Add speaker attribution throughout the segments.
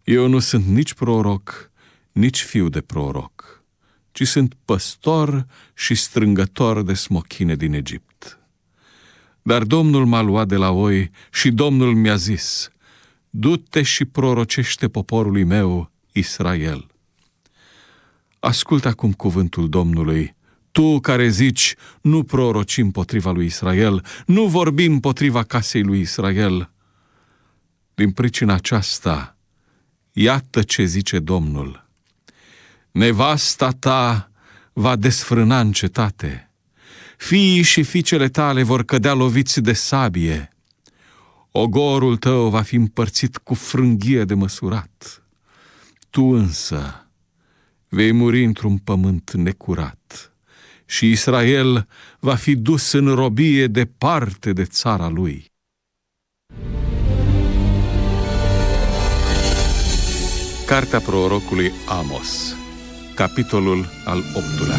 Speaker 1: Eu nu sunt nici proroc, nici fiu de proroc, ci sunt păstor și strângător de smochine din Egipt. Dar Domnul m-a luat de la oi și Domnul mi-a zis: du-te și prorocește poporului meu, Israel. Ascultă acum cuvântul Domnului, tu care zici: nu proroci împotriva lui Israel, nu vorbi împotriva casei lui Israel. Din pricina aceasta, iată ce zice Domnul: nevasta ta va desfrâna în cetate, fiii și fiicele tale vor cădea loviți de sabie, ogorul tău va fi împărțit cu frânghie de măsurat. Tu însă vei muri într-un pământ necurat și Israel va fi dus în robie departe de țara lui. Cartea prorocului Amos, capitolul al 8-lea.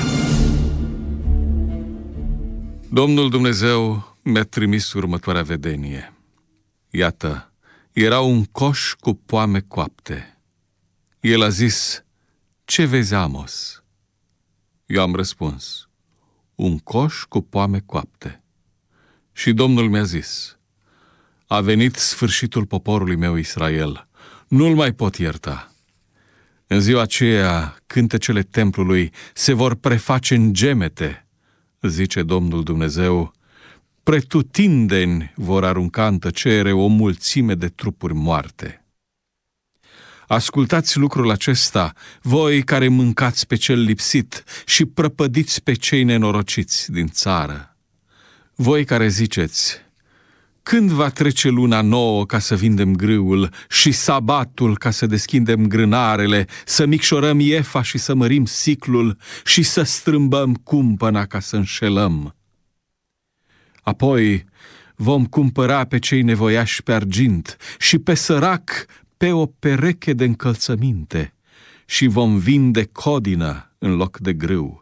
Speaker 1: Domnul Dumnezeu mi-a trimis următoarea vedenie. Iată, era un coș cu poame coapte. El a zis: ce vezi, Amos? Eu am răspuns: un coș cu poame coapte. Și Domnul mi-a zis: a venit sfârșitul poporului meu Israel, nu-l mai pot ierta. În ziua aceea, cântecele templului se vor preface în gemete, zice Domnul Dumnezeu, pretutindeni vor arunca în tăcere o mulțime de trupuri moarte. Ascultați lucrul acesta, voi care mâncați pe cel lipsit și prăpădiți pe cei nenorociți din țară. Voi care ziceți: când va trece luna nouă ca să vindem grâul și sabatul ca să deschidem grânarele, să micșorăm iefa și să mărim siclul și să strâmbăm cumpăna ca să înșelăm? Apoi vom cumpăra pe cei nevoiași pe argint și pe sărac pe o pereche de încălțăminte și vom vinde codină în loc de grâu.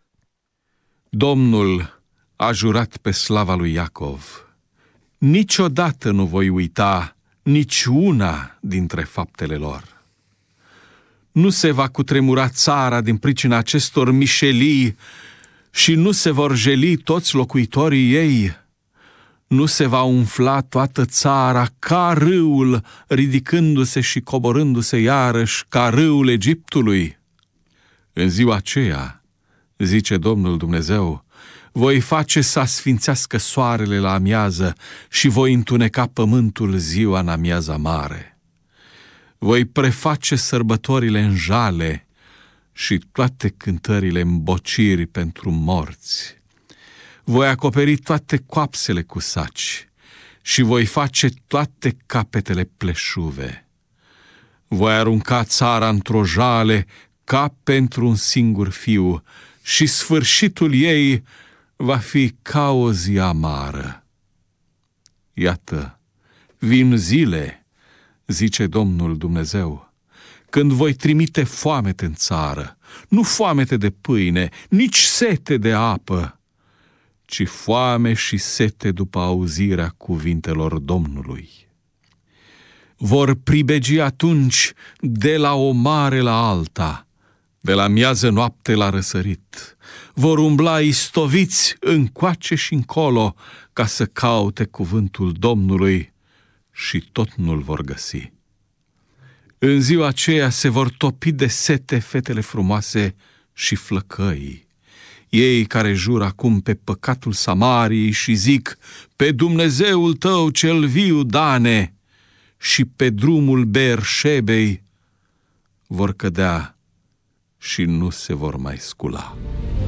Speaker 1: Domnul a jurat pe slava lui Iacov: niciodată nu voi uita nici una dintre faptele lor. Nu se va cutremura țara din pricina acestor mișelii și nu se vor jeli toți locuitorii ei. Nu se va umfla toată țara ca râul, ridicându-se și coborându-se iarăși ca râul Egiptului. În ziua aceea, zice Domnul Dumnezeu, voi face să asfințească soarele la amiază și voi întuneca pământul ziua în amiaza mare. Voi preface sărbătorile în jale și toate cântările în bociri pentru morți. Voi acoperi toate coapsele cu saci și voi face toate capetele pleșuve. Voi arunca țara într-o jale ca pentru un singur fiu și sfârșitul ei va fi ca o zi amară. Iată, vin zile, zice Domnul Dumnezeu, când voi trimite foamete în țară, nu foamete de pâine, nici sete de apă, ci foame și sete după auzirea cuvintelor Domnului. Vor pribegi atunci de la o mare la alta, de la miază noapte la răsărit. Vor umbla istoviți încoace și încolo ca să caute cuvântul Domnului și tot nu-l vor găsi. În ziua aceea se vor topi de sete fetele frumoase și flăcăii. Ei care jură acum pe păcatul Samariei și zic: pe Dumnezeul tău cel viu, Dane, și pe drumul Beerșebei, vor cădea și nu se vor mai scula.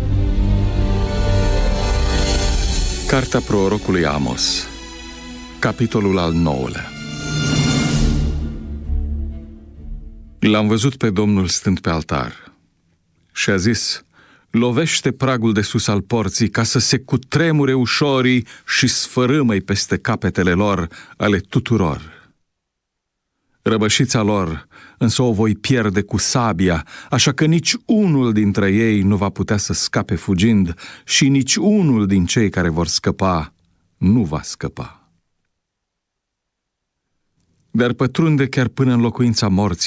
Speaker 1: Cartea prorocului Amos, capitolul al 9-lea. L-am văzut pe Domnul stând pe altar și a zis: lovește pragul de sus al porții ca să se cutremure ușorii și sfărâmă-i peste capetele lor ale tuturor. Răbășița lor însă o voi pierde cu sabia, așa că nici unul dintre ei nu va putea să scape fugind și nici unul din cei care vor scăpa nu va scăpa. Dar pătrunde chiar până în locuința morții